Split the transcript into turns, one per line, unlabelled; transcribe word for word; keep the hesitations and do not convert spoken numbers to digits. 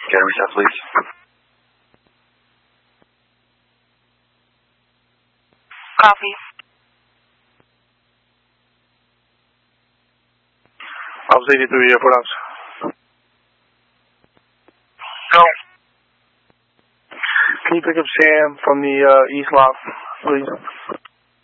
Academy South, please.
Copy.
Officer eighty-three, airport ops.
Go.
Can you pick up Sam from the uh, East Lot, please?